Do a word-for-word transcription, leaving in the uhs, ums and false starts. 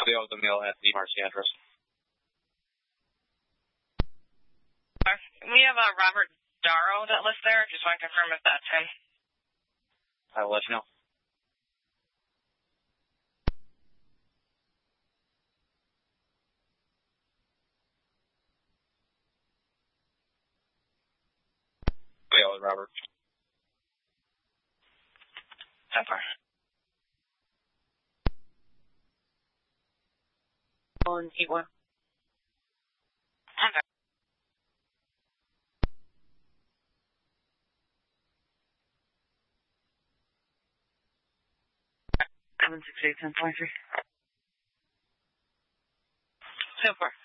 Leo the mill at the Marcy address. We have a Robert Darrow that lives there. Just want to confirm if that's him. I will let you know. Leo and Robert. So far. One, eight, one. Okay. Seven, six, eight, ten, twenty-three. So far.